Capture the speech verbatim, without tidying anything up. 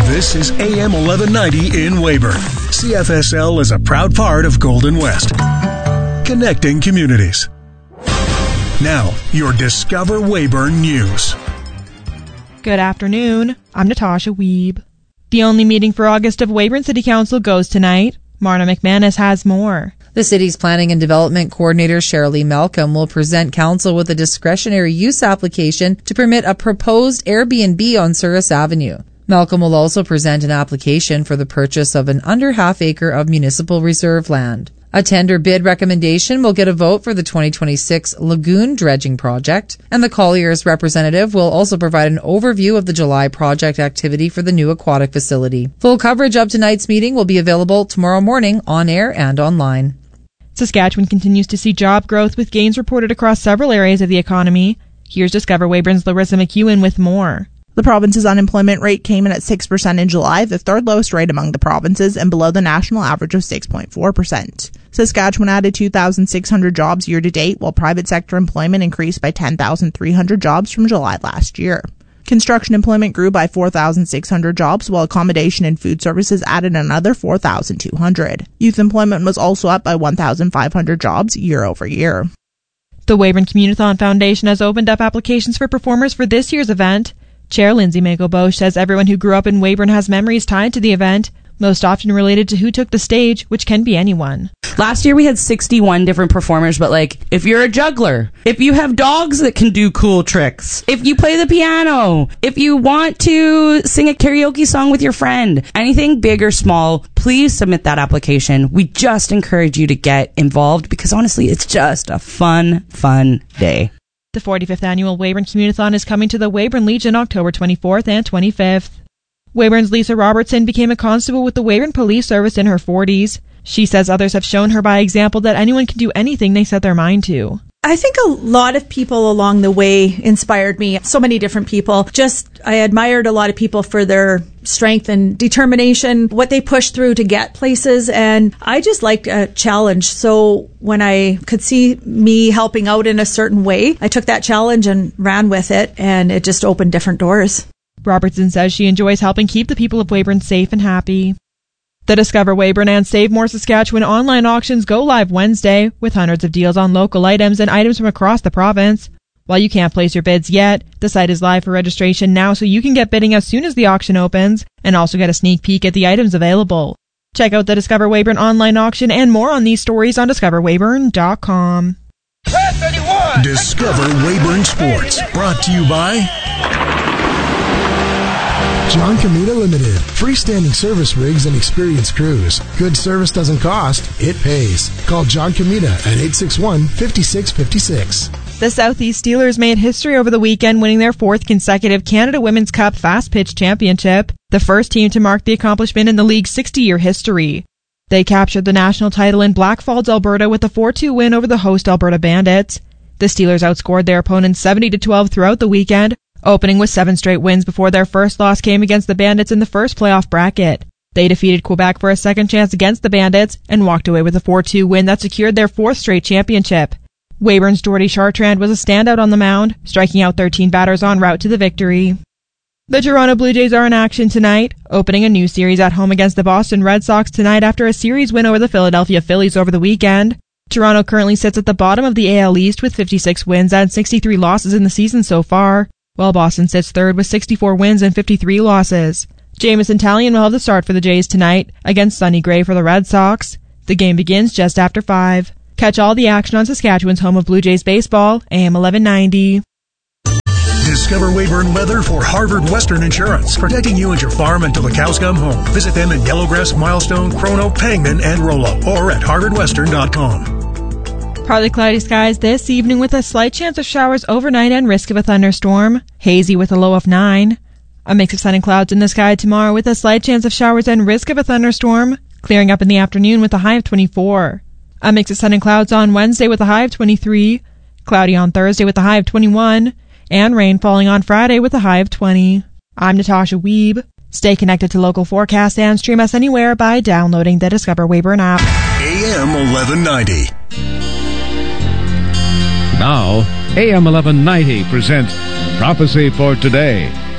This is A M eleven ninety in Weyburn. C F S L is a proud part of Golden West. Connecting communities. Now, your Discover Weyburn News. Good afternoon. I'm Natasha Wiebe. The only meeting for August of Weyburn City Council goes tonight. Marna McManus has more. The city's Planning and Development Coordinator, Shirley Malcolm, will present council with a discretionary use application to permit a proposed Airbnb on Souris Avenue. Malcolm will also present an application for the purchase of an under half acre of municipal reserve land. A tender bid recommendation will get a vote for the twenty twenty-six lagoon dredging project, and the Colliers representative will also provide an overview of the July project activity for the new aquatic facility. Full coverage of tonight's meeting will be available tomorrow morning on air and online. Saskatchewan continues to see job growth with gains reported across several areas of the economy. Here's Discover Weyburn's Larissa McEwen with more. The province's unemployment rate came in at six percent in July, the third lowest rate among the provinces and below the national average of six point four percent. Saskatchewan added two thousand six hundred jobs year to date, while private sector employment increased by ten thousand three hundred jobs from July last year. Construction employment grew by four thousand six hundred jobs, while accommodation and food services added another four thousand two hundred. Youth employment was also up by one thousand five hundred jobs year over year. The Weyburn Communithon Foundation has opened up applications for performers for this year's event. Chair Lindsay Magle-Bosch says everyone who grew up in Weyburn has memories tied to the event, most often related to who took the stage, which can be anyone. Last year we had sixty-one different performers, but like, if you're a juggler, if you have dogs that can do cool tricks, if you play the piano, if you want to sing a karaoke song with your friend, anything big or small, please submit that application. We just encourage you to get involved because honestly, it's just a fun, fun day. The forty-fifth Annual Weyburn Communithon is coming to the Weyburn Legion October twenty-fourth and twenty-fifth. Weyburn's Lisa Robertson became a constable with the Weyburn Police Service in her forties. She says others have shown her by example that anyone can do anything they set their mind to. I think a lot of people along the way inspired me. So many different people. Just, I admired a lot of people for their strength and determination, what they pushed through to get places, and I just liked a challenge. So when I could see me helping out in a certain way, I took that challenge and ran with it, and it just opened different doors. Robertson says she enjoys helping keep the people of Weyburn safe and happy. The Discover Weyburn and Save More Saskatchewan online auctions go live Wednesday with hundreds of deals on local items and items from across the province. While you can't place your bids yet, the site is live for registration now so you can get bidding as soon as the auction opens and also get a sneak peek at the items available. Check out the Discover Weyburn online auction and more on these stories on discover weyburn dot com. Discover Weyburn Sports, brought to you by John Comita Limited. Freestanding service rigs and experienced crews. Good service doesn't cost, it pays. Call John Comita at eight six one, five six five six. The Southeast Steelers made history over the weekend, winning their fourth consecutive Canada Women's Cup Fast Pitch Championship, the first team to mark the accomplishment in the league's sixty-year history. They captured the national title in Blackfalds, Alberta, with a four two win over the host Alberta Bandits. The Steelers outscored their opponents seventy to twelve throughout the weekend, opening with seven straight wins before their first loss came against the Bandits in the first playoff bracket. They defeated Quebec for a second chance against the Bandits and walked away with a four two win that secured their fourth straight championship. Weyburn's Jordy Chartrand was a standout on the mound, striking out thirteen batters en route to the victory. The Toronto Blue Jays are in action tonight, opening a new series at home against the Boston Red Sox tonight after a series win over the Philadelphia Phillies over the weekend. Toronto currently sits at the bottom of the A L East with fifty-six wins and sixty-three losses in the season so far, while Boston sits third with sixty-four wins and fifty-three losses. Jamison Talion will have the start for the Jays tonight against Sonny Gray for the Red Sox. The game begins just after five. Catch all the action on Saskatchewan's home of Blue Jays baseball, A M eleven ninety. Discover Weyburn weather for Harvard Western Insurance, protecting you and your farm until the cows come home. Visit them in Yellowgrass, Milestone, Chrono, Pangman, and Rollo, or at harvard western dot com. Partly cloudy skies this evening with a slight chance of showers overnight and risk of a thunderstorm. Hazy with a low of nine. A mix of sun and clouds in the sky tomorrow with a slight chance of showers and risk of a thunderstorm. Clearing up in the afternoon with a high of twenty-four. A mix of sun and clouds on Wednesday with a high of twenty-three. Cloudy on Thursday with a high of twenty-one. And rain falling on Friday with a high of twenty. I'm Natasha Wiebe. Stay connected to local forecasts and stream us anywhere by downloading the Discover Weyburn app. A M eleven ninety. Now, A M eleven ninety presents Prophecy for Today.